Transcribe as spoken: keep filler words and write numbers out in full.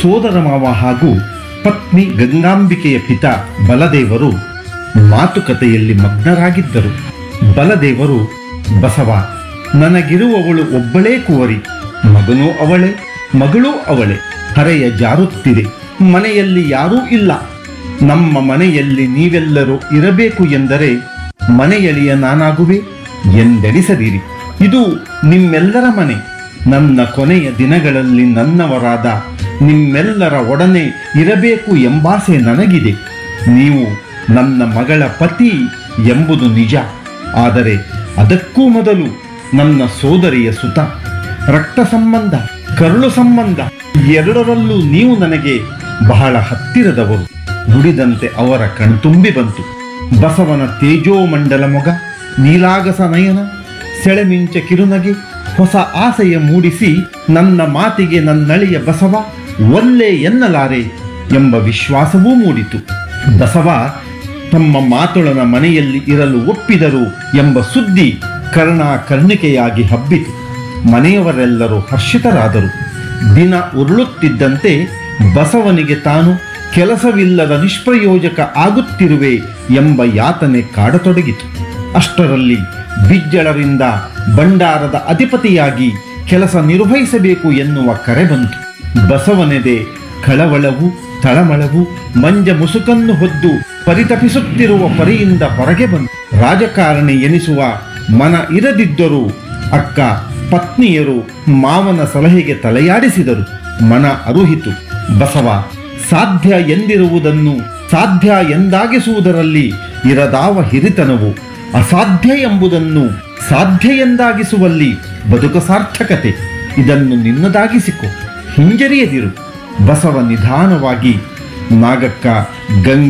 ಸೋದರ ಮಾವ ಹಾಗೂ ಪತ್ನಿ ಗಂಗಾಂಬಿಕೆಯ ಪಿತ ಬಲದೇವರು ಮಾತುಕತೆಯಲ್ಲಿ ಮಗ್ನರಾಗಿದ್ದರು. ಬಲದೇವರು, ಬಸವ, ನನಗಿರುವವಳು ಒಬ್ಬಳೇ ಕುವರಿ, ಮಗನೂ ಅವಳೇ, ಮಗಳೂ ಅವಳೇ. ಹರೆಯ ಜಾರುತ್ತಿದೆ, ಮನೆಯಲ್ಲಿ ಯಾರೂ ಇಲ್ಲ. ನಮ್ಮ ಮನೆಯಲ್ಲಿ ನೀವೆಲ್ಲರೂ ಇರಬೇಕು ಎಂದರೆ ಮನೆಯಲಿಯ ನಾನಾಗುವೆ ಎಂದೆಣಿಸದಿರಿ. ಇದು ನಿಮ್ಮೆಲ್ಲರ ಮನೆ. ನನ್ನ ಕೊನೆಯ ದಿನಗಳಲ್ಲಿ ನನ್ನವರಾದ ನಿಮ್ಮೆಲ್ಲರ ಒಡನೆ ಇರಬೇಕು ಎಂಬಾಸೆ ನನಗಿದೆ. ನೀವು ನನ್ನ ಮಗಳ ಪತಿ ಎಂಬುದು ನಿಜ, ಆದರೆ ಅದಕ್ಕೂ ಮೊದಲು ನನ್ನ ಸೋದರಿಯ ಸುತ. ರಕ್ತ ಸಂಬಂಧ, ಕರುಳು ಸಂಬಂಧ ಎರಡರಲ್ಲೂ ನೀವು ನನಗೆ ಬಹಳ ಹತ್ತಿರದವರು. ನುಡಿದಂತೆ ಅವರ ಕಣ್ತುಂಬಿ ಬಂತು. ಬಸವನ ತೇಜೋಮಂಡಲ ಮೊಗ, ನೀಲಾಗಸ ನಯನ, ಸೆಳೆಮಿಂಚ ಕಿರುನಗೆ ಹೊಸ ಆಸೆಯ ಮೂಡಿಸಿ ನನ್ನ ಮಾತಿಗೆ ನನ್ನಳಿಯ ಬಸವ ಒಲ್ಲೆ ಎನ್ನಲಾರೆ ಎಂಬ ವಿಶ್ವಾಸವೂ ಮೂಡಿತು. ಬಸವ ತಮ್ಮ ಮಾತುಳನ ಮನೆಯಲ್ಲಿ ಇರಲು ಒಪ್ಪಿದರು ಎಂಬ ಸುದ್ದಿ ಕರ್ಣ ಕರ್ಣಿಕೆಯಾಗಿ ಹಬ್ಬಿತು. ಮನೆಯವರೆಲ್ಲರೂ ಹರ್ಷಿತರಾದರು. ದಿನ ಉರುಳುತ್ತಿದ್ದಂತೆ ಬಸವನಿಗೆ ತಾನು ಕೆಲಸವಿಲ್ಲದ ನಿಷ್ಪ್ರಯೋಜಕ ಆಗುತ್ತಿರುವೆ ಎಂಬ ಯಾತನೆ ಕಾಡತೊಡಗಿತು. ಅಷ್ಟರಲ್ಲಿ ಬಿಜ್ಜಳರಿಂದ ಭಂಡಾರದ ಅಧಿಪತಿಯಾಗಿ ಕೆಲಸ ನಿರ್ವಹಿಸಬೇಕು ಎನ್ನುವ ಕರೆ ಬಂತು. ಬಸವನೆದೆ ಕಳವಳವು, ತಳಮಳವು, ಮಂಜ ಮುಸುಕನ್ನು ಹೊದ್ದು ಪರಿತಪಿಸುತ್ತಿರುವ ಪರಿಯಿಂದ ಹೊರಗೆ ಬಂತು. ರಾಜಕಾರಣಿ ಎನಿಸುವ ಮನ ಇರದಿದ್ದರೂ ಅಕ್ಕ ಪತ್ನಿಯರು ಮಾವನ ಸಲಹೆಗೆ ತಲೆಯಾಡಿಸಿದರು. ಮನ ಅರುಹಿತು. ಬಸವ, ಸಾಧ್ಯ ಎಂದಿರುವುದನ್ನು ಸಾಧ್ಯ ಎಂದಾಗಿಸುವುದರಲ್ಲಿ ಇರದಾವ ಹಿರಿತನವು, ಅಸಾಧ್ಯ ಎಂಬುದನ್ನು ಸಾಧ್ಯ ಎಂದಾಗಿಸುವಲ್ಲಿ ಬದುಕ ಸಾರ್ಥಕತೆ. ಇದನ್ನು ನಿನ್ನದಾಗಿಸಿಕೊ, ಹಿಂಜರಿಯದಿರು. ಬಸವ ನಿಧಾನವಾಗಿ ನಾಗಕ್ಕ, ಗಂಗೆ